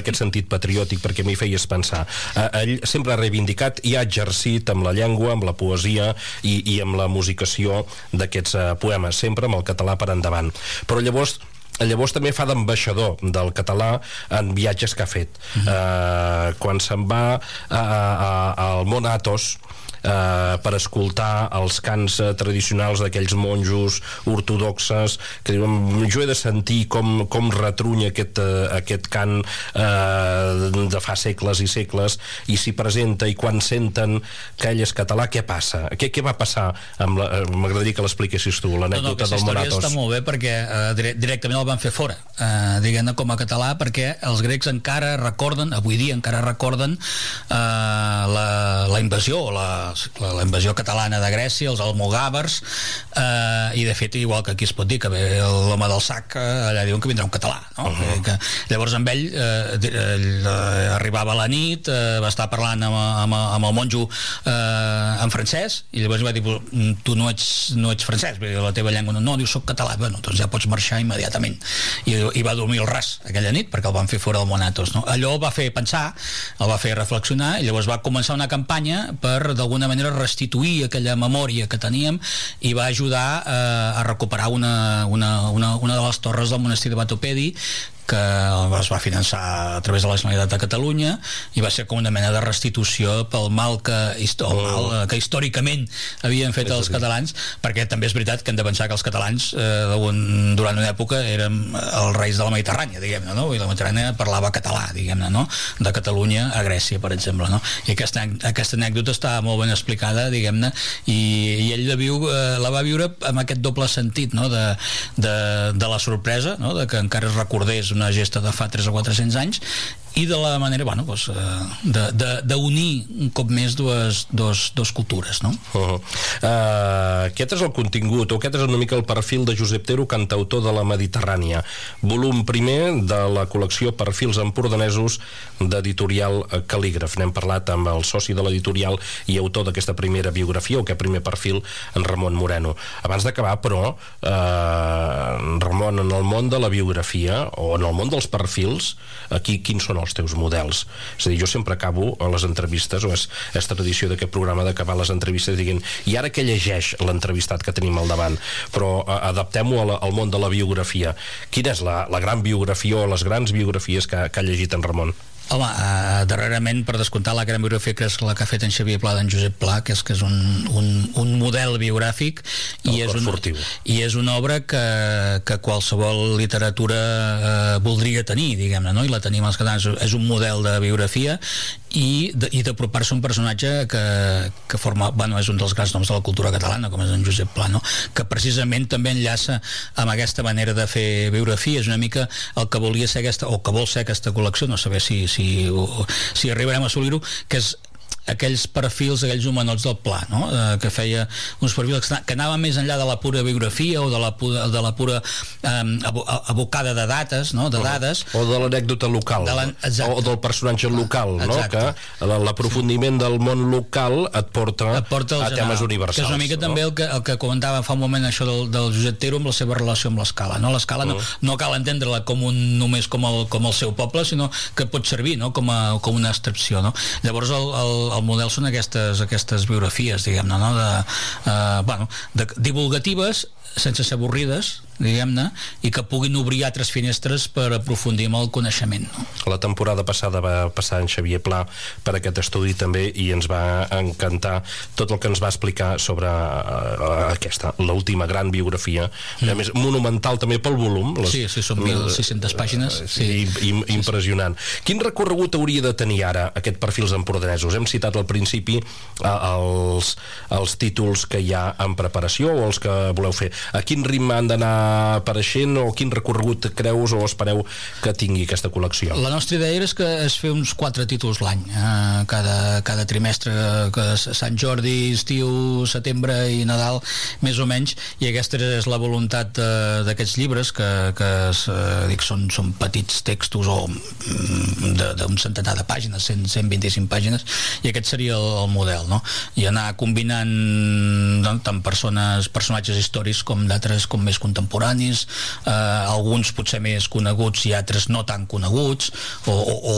aquest sentit patriòtic, perquè m'hi feies pensar. Ell sempre ha reivindicat i ha exercit amb la llengua, amb la poesia i amb la musicació d'aquests poemes, sempre amb el català per endavant. Però llavors també fa d'ambaixador del català en viatges que ha fet. Quan se'n va al món Athos per escoltar els cants tradicionals d'aquells monjos ortodoxes que diuen, jo he de sentir com retrunya aquest cant de fa segles i segles, i s'hi presenta, i quan senten que ell és català, què passa? Què va passar? M'agradaria que l'expliquessis tu, l'anècdota del món Athos. Aquesta història està molt bé perquè directament el van fer fora, diguem-ne, com a català, perquè els grecs encara recorden, avui dia encara recorden la invasió, la invasió catalana de Grècia, els almogàvers, i de fet, igual que aquí es pot dir que ve l'home del sac, allà diuen que vindrà un català, no? Llavors amb ell arribava a la nit, va estar parlant amb el monjo en francès, i llavors va dir, tu no ets francès, la teva llengua no, diu, soc català. Bueno, doncs ja pots marxar immediatament. I va dormir al ras aquella nit perquè el van fer fora del món Athos, no? Allò el va fer pensar, el va fer reflexionar, i llavors va començar una campanya per d'alguna manera restituir aquella memòria que teníem, i va ajudar a recuperar una de les torres del monestir de Batopedi, que es va finançar a través de la Generalitat de Catalunya, i va ser com una mena de restitució pel mal que històricament havien fet els catalans, perquè també és veritat que hem de pensar que els catalans durant una època érem els reis de la Mediterrània, diguem-ne, no? I la Mediterrània parlava català, diguem-ne, no? De Catalunya a Grècia, per exemple, no? I aquesta anècdota està molt ben explicada, diguem-ne, i ell la va viure amb aquest doble sentit, no? De la sorpresa, no? De que encara es recordés una gesta de fa 300 o 400 anys, i de la manera, bueno, doncs, d'unir un cop més dues cultures, no? Aquest és el contingut, o aquest és una mica el perfil de Josep Tero, cantautor de la Mediterrània. Volum primer de la col·lecció Perfils empordanesos d'editorial Cal·lígraf. N'hem parlat amb el soci de l'editorial i autor d'aquesta primera biografia, o aquest primer perfil, en Ramon Moreno. Abans d'acabar, però, Ramon, en el món de la biografia, o en el món dels perfils, aquí quins són els teus models? És a dir, jo sempre acabo a les entrevistes, o és tradició d'aquest programa d'acabar les entrevistes dient, i ara què llegeix l'entrevistat que tenim al davant? Però adaptem-ho al món de la biografia. Quina és la gran biografia o les grans biografies que ha llegit en Ramon? Home, darrerament, per descomptar, la gran biografia que és la que ha fet en Xavier Pla d'en Josep Pla, que és un model biogràfic, i és una obra que qualsevol literatura voldria tenir, diguem-ne, no? I la tenim els catalans. És un model de biografia i d'apropar-se a un personatge que forma, bueno, és un dels grans noms de la cultura catalana, com és en Josep Pla, no? Que precisament també enllaça amb aquesta manera de fer biografia. És una mica el que volia ser o que vol ser aquesta col·lecció, no saber si arribarem a assolir-ho, que és aquells perfils, aquells humanots del Pla, no? Que feia uns perfils que anaven més enllà de la pura biografia o de la pura abocada de dates, no? De dades, o de l'anècdota local, o del personatge local, no? Que l'aprofundiment del món local et porta a temes universals, que és una mica també el que comentava fa un moment, això del Josep Tero amb la seva relació amb l'escala, no? L'escala no cal entendre-la només com el seu poble, sinó que pot servir, no? Com una excepció, no? Llavors el model són aquestes biografies, diguem-ne, no? Divulgatives, sense ser avorrides, diguem-ne, i que puguin obrir altres finestres per aprofundir en el coneixement, no? La temporada passada va passar en Xavier Pla per aquest estudi també, i ens va encantar tot el que ens va explicar sobre l'última gran biografia, a més monumental també pel volum. Sí, són 1.600 pàgines. Impressionant. Quin recorregut hauria de tenir ara aquest Perfils empordanesos? Hem citat al principi els títols que hi ha en preparació o els que voleu fer. A quin ritme han d'anar apareixent, o quin recorregut creus o espereu que tingui aquesta col·lecció? La nostra idea és que es fer uns 4 títols l'any, cada trimestre, Sant Jordi, estiu, setembre i Nadal, més o menys, i aquesta és la voluntat d'aquests llibres, que són petits textos d'un centenar de pàgines, 125 pàgines, i aquest seria el model, no? I anar combinant tant personatges històrics com d'altres com més contemporanis, alguns potser més coneguts i altres no tan coneguts, o